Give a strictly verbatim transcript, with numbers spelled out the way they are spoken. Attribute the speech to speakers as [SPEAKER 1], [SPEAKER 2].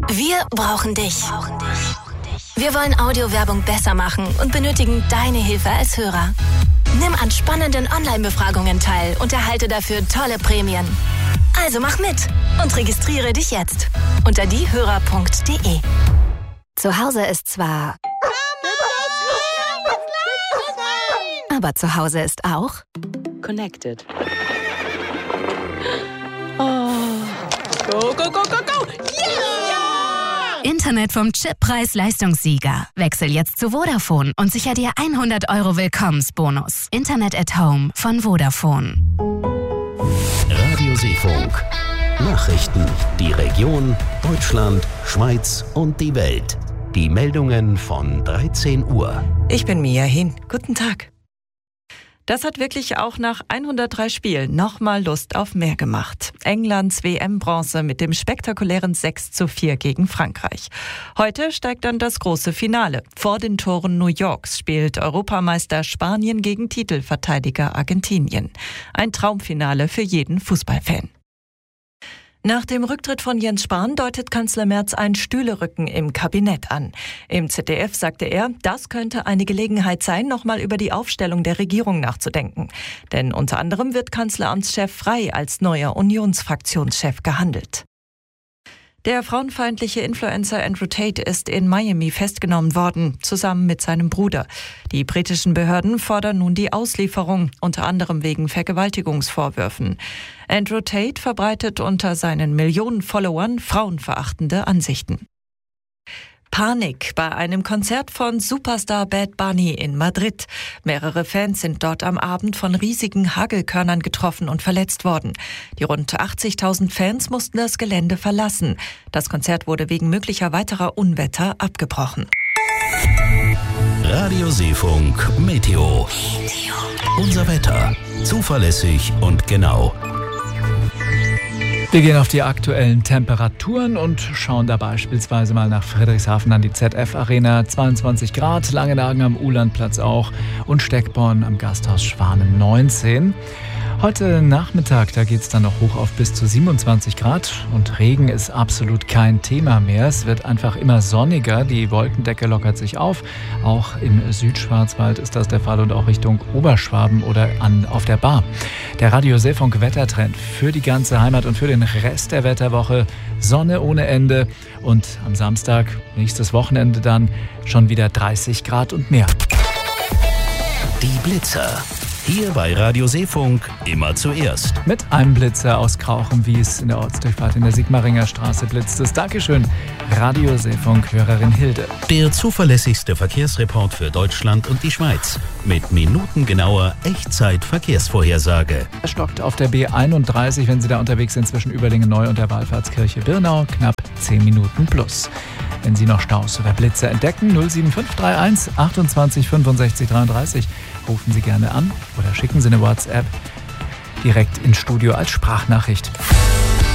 [SPEAKER 1] Wir brauchen dich. Wir wollen Audiowerbung besser machen und benötigen deine Hilfe als Hörer. Nimm an spannenden Online-Befragungen teil und erhalte dafür tolle Prämien. Also mach mit und registriere dich jetzt unter diehörer punkt de. Zu Hause ist zwar... Aber zu Hause ist auch...
[SPEAKER 2] Connected. Oh. Go, go, go, go, go! Yeah!
[SPEAKER 1] Internet vom Chip-Preis-Leistungssieger. Wechsel jetzt zu Vodafone und sicher dir hundert Euro Willkommensbonus. Internet at Home von Vodafone.
[SPEAKER 3] Radio Seefunk. Nachrichten. Die Region, Deutschland, Schweiz und die Welt. Die Meldungen von dreizehn Uhr.
[SPEAKER 4] Ich bin Mia Hin. Guten Tag. Das hat wirklich auch nach hundertdrei Spielen nochmal Lust auf mehr gemacht. Englands W M-Bronze mit dem spektakulären sechs zu vier gegen Frankreich. Heute steigt dann das große Finale. Vor den Toren New Yorks spielt Europameister Spanien gegen Titelverteidiger Argentinien. Ein Traumfinale für jeden Fußballfan. Nach dem Rücktritt von Jens Spahn deutet Kanzler Merz ein Stühlerücken im Kabinett an. Im Z D F sagte er, das könnte eine Gelegenheit sein, nochmal über die Aufstellung der Regierung nachzudenken. Denn unter anderem wird Kanzleramtschef Frey als neuer Unionsfraktionschef gehandelt. Der frauenfeindliche Influencer Andrew Tate ist in Miami festgenommen worden, zusammen mit seinem Bruder. Die britischen Behörden fordern nun die Auslieferung, unter anderem wegen Vergewaltigungsvorwürfen. Andrew Tate verbreitet unter seinen Millionen Followern frauenverachtende Ansichten. Panik bei einem Konzert von Superstar Bad Bunny in Madrid. Mehrere Fans sind dort am Abend von riesigen Hagelkörnern getroffen und verletzt worden. Die rund achtzigtausend Fans mussten das Gelände verlassen. Das Konzert wurde wegen möglicher weiterer Unwetter abgebrochen.
[SPEAKER 3] Radio Seefunk Meteo. Unser Wetter. Zuverlässig und genau.
[SPEAKER 5] Wir gehen auf die aktuellen Temperaturen und schauen da beispielsweise mal nach Friedrichshafen an die Z F Arena. zweiundzwanzig Grad, Langenhagen am Uhlandplatz auch und Steckborn am Gasthaus Schwanen neunzehn. Heute Nachmittag, da geht es dann noch hoch auf bis zu siebenundzwanzig Grad und Regen ist absolut kein Thema mehr. Es wird einfach immer sonniger, die Wolkendecke lockert sich auf. Auch im Südschwarzwald ist das der Fall und auch Richtung Oberschwaben oder an, auf der Bar. Der Radio Seefunk Wettertrend für die ganze Heimat und für den Rest der Wetterwoche. Sonne ohne Ende und am Samstag, nächstes Wochenende dann, schon wieder dreißig Grad und mehr.
[SPEAKER 3] Die Blitzer. Hier bei Radio Seefunk immer zuerst.
[SPEAKER 5] Mit einem Blitzer aus Krauchenwies in der Ortsdurchfahrt in der Sigmaringer Straße blitzt es. Dankeschön, Radio Seefunk-Hörerin Hilde.
[SPEAKER 3] Der zuverlässigste Verkehrsreport für Deutschland und die Schweiz. Mit minutengenauer Echtzeit-Verkehrsvorhersage.
[SPEAKER 5] Es stockt auf der B einunddreißig, wenn Sie da unterwegs sind, zwischen Überlingen-Neu und der Wallfahrtskirche Birnau. Knapp zehn Minuten plus. Wenn Sie noch Staus oder Blitzer entdecken, null sieben fünf drei eins achtundzwanzig fünfundsechzig dreiunddreißig. Rufen Sie gerne an oder schicken Sie eine WhatsApp direkt ins Studio als Sprachnachricht.